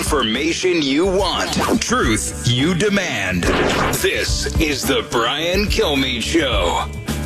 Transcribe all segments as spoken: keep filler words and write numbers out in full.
Information you want. Truth you demand. This is the Brian Kilmeade Show.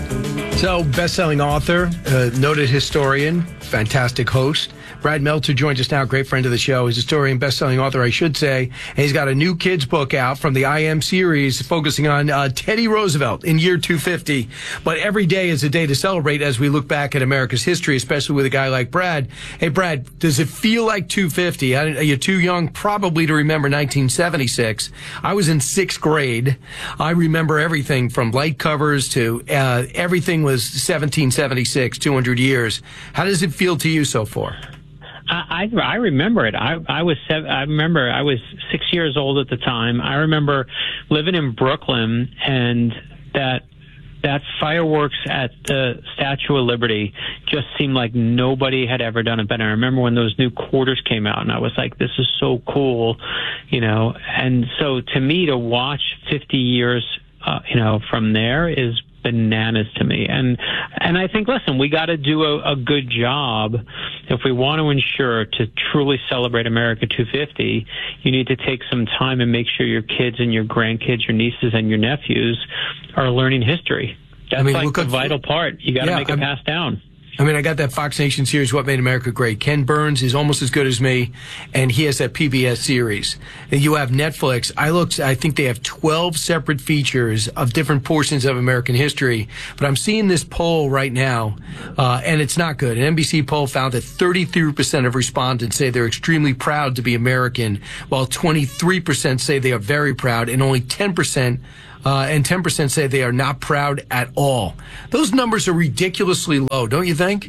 So, best-selling author, uh, noted historian, fantastic host. Brad Meltzer joins us now, great friend of the show. He's a historian, best-selling author, I should say. And he's got a new kids book out from the I M series focusing on uh, Teddy Roosevelt in year two fifty. But every day is a day to celebrate as we look back at America's history, especially with a guy like Brad. Hey, Brad, does it feel like two fifty? Are you too young probably to remember nineteen seventy-six? I was in sixth grade. I remember everything from light covers to uh, everything was seventeen seventy-six, two hundred years. How does it feel to you so far? I, I remember it. I, I was seven, I remember I was six years old at the time. I remember living in Brooklyn, and that that fireworks at the Statue of Liberty just seemed like nobody had ever done it better. I remember when those new quarters came out, and I was like, "This is so cool," you know. And so, to me, to watch fifty years, uh, you know, from there is bananas to me. And and I think, listen, we got to do a, a good job. If we want to ensure to truly celebrate America two fifty, you need to take some time and make sure your kids and your grandkids, your nieces and your nephews are learning history. That's I mean, like the vital part. You got to yeah, make it I'm, pass down. I mean, I got that Fox Nation series, What Made America Great. Ken Burns is almost as good as me, and he has that P B S series. And you have Netflix. I looked, I think they have twelve separate features of different portions of American history. But I'm seeing this poll right now, uh, and it's not good. An N B C poll found that thirty-three percent of respondents say they're extremely proud to be American, while twenty-three percent say they are very proud, and only ten percent Uh, and ten percent say they are not proud at all. Those numbers are ridiculously low, don't you think?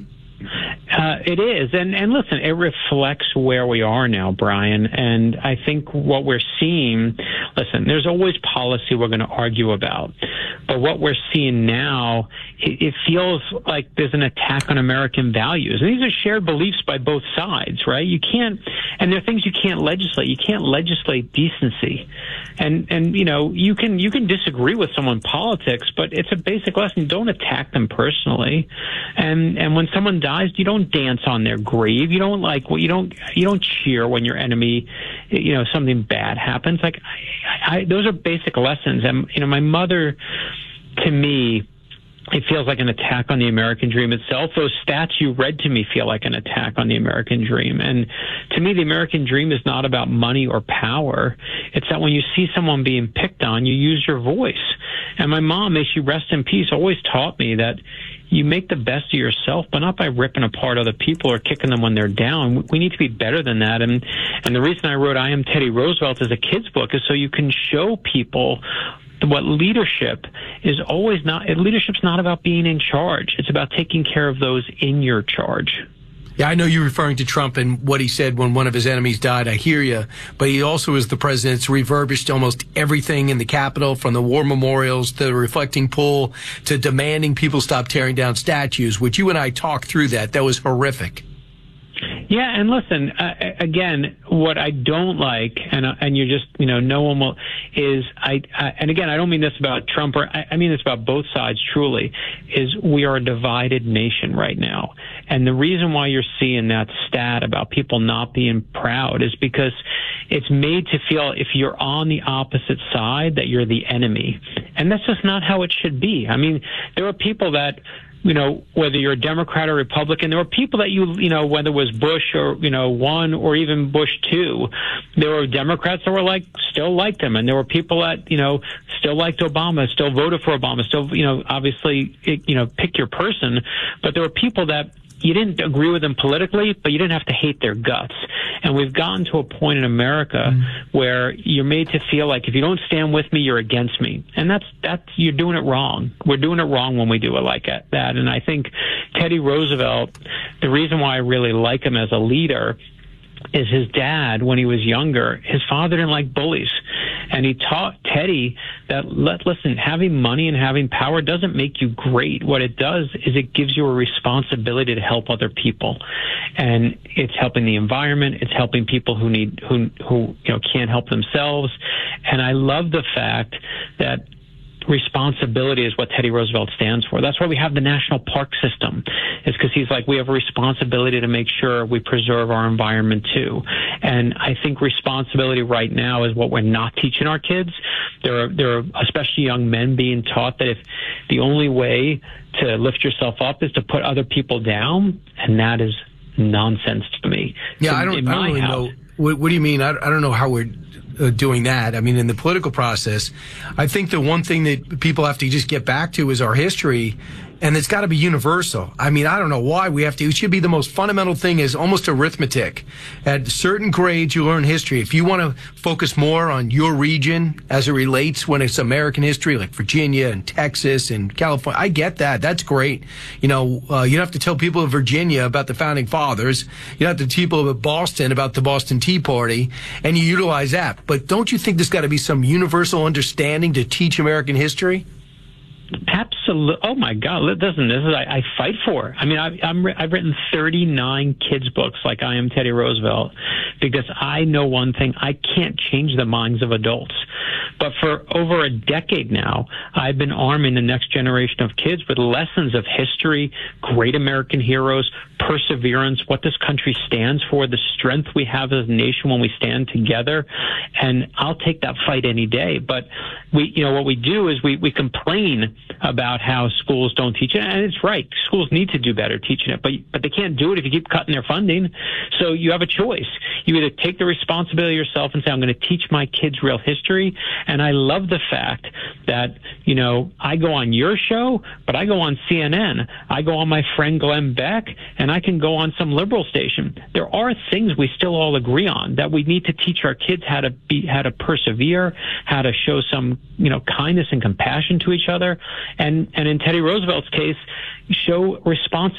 Uh, it is. And, and listen, it reflects where we are now, Brian. And I think what we're seeing, listen, there's always policy we're going to argue about. But what we're seeing now, it, it feels like there's an attack on American values. And these are shared beliefs by both sides, right? You can't, and there are things you can't legislate. You can't legislate decency. And, and, you know, you can, you can disagree with someone in politics, but it's a basic lesson. Don't attack them personally. And, and when someone dies, you don't dance on their grave. You don't like, well, you don't, you don't cheer when your enemy, you know, something bad happens. Like, I, I, those are basic lessons. And, you know, my mother, to me, it feels like an attack on the American dream itself. Those stats you read to me feel like an attack on the American dream. And to me, the American dream is not about money or power. It's that when you see someone being picked on, you use your voice. And my mom, may she rest in peace, always taught me that you make the best of yourself, but not by ripping apart other people or kicking them when they're down. We need to be better than that. And, and the reason I wrote I Am Teddy Roosevelt as a kid's book is so you can show people what leadership is always not. Leadership's not about being in charge. It's about taking care of those in your charge. Yeah, I know you're referring to Trump and what he said when one of his enemies died. I hear you. But he also is the president that's refurbished almost everything in the Capitol, from the war memorials to the reflecting pool to demanding people stop tearing down statues, which you and I talked through that. That was horrific. Yeah, and listen, uh, again, what I don't like, and uh, and you're just, you know, no one will, is, I, I and again, I don't mean this about Trump, or I, I mean this about both sides, truly, is we are a divided nation right now. And the reason why you're seeing that stat about people not being proud is because it's made to feel if you're on the opposite side that you're the enemy. And that's just not how it should be. I mean, there are people that, you know, whether you're a Democrat or Republican, there were people that you, you know, whether it was Bush or, you know, one or even Bush two, there were Democrats that were like, still liked him. And there were people that, you know, still liked Obama, still voted for Obama, still, you know, obviously, you know, pick your person. But there were people that you didn't agree with them politically, but you didn't have to hate their guts. And we've gotten to a point in America mm. where you're made to feel like if you don't stand with me, you're against me. And that's, that's, you're doing it wrong. We're doing it wrong when we do it like that. And I think Teddy Roosevelt, the reason why I really like him as a leader is his dad, when he was younger, his father didn't like bullies. And he taught Teddy that, let, listen, having money and having power doesn't make you great. What it does is it gives you a responsibility to help other people. And it's helping the environment. It's helping people who need, who, who, you know, can't help themselves. And I love the fact that responsibility is what Teddy Roosevelt stands for. That's why we have the national park system, is because he's like, we have a responsibility to make sure we preserve our environment too. And I think responsibility right now is what we're not teaching our kids. There are, there are especially young men being taught that if the only way to lift yourself up is to put other people down, and that is nonsense to me. Yeah, so I don't, I don't really house, know. What, what do you mean? I, I don't know how we're uh, doing that. I mean, in the political process, I think the one thing that people have to just get back to is our history, and it's got to be universal. I mean, I don't know why we have to. It should be the most fundamental thing, is almost arithmetic. At certain grades, you learn history. If you want to focus more on your region as it relates when it's American history, like Virginia and Texas and California, I get that. That's great. You know, uh, you don't have to tell people of Virginia about the founding fathers. You don't have to tell people of Boston about the Boston Tea Party, and you utilize that. But don't you think there's got to be some universal understanding to teach American history? Absolutely. Oh my God! Listen, this is I, I fight for. I mean, I've, I'm, I've written thirty-nine kids books, like I Am Teddy Roosevelt, because I know one thing: I can't change the minds of adults. But for over a decade now, I've been arming the next generation of kids with lessons of history, great American heroes, perseverance, what this country stands for, the strength we have as a nation when we stand together. And I'll take that fight any day. But we, you know, what we do is we, we complain about how schools don't teach it. And it's right. Schools need to do better teaching it, but, but they can't do it if you keep cutting their funding. So you have a choice. You either take the responsibility yourself and say, I'm going to teach my kids real history. And I love the fact that, you know, I go on your show, but I go on C N N. I go on my friend Glenn Beck, and I can go on some liberal station. There are things we still all agree on, that we need to teach our kids how to be, how to persevere, how to show some, you know, kindness and compassion to each other. And, and in Teddy Roosevelt's case, show responsibility.